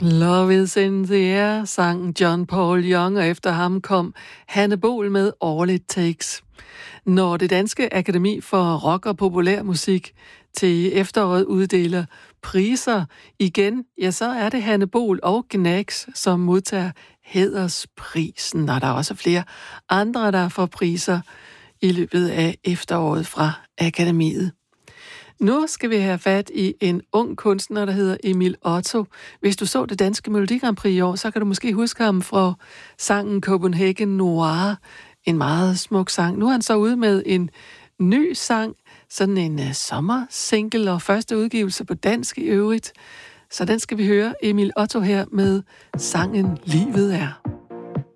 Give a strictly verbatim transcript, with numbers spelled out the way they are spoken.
Love is in the air, sang John Paul Young, og efter ham kom Hanne Bohl med All It Takes. Når det danske akademi for rock og populær musik til efteråret uddeler priser igen, ja, så er det Hanne Bohl og Gnags, som modtager hædersprisen, og der er også flere andre, der får priser i løbet af efteråret fra akademiet. Nu skal vi have fat i en ung kunstner, der hedder Emil Otto. Hvis du så det danske Melodi Grand Prix i år, så kan du måske huske ham fra sangen Copenhagen Noir. En meget smuk sang. Nu er han så ude med en ny sang, sådan en uh, sommersingle og første udgivelse på dansk i øvrigt. Så den skal vi høre Emil Otto her med sangen Livet er.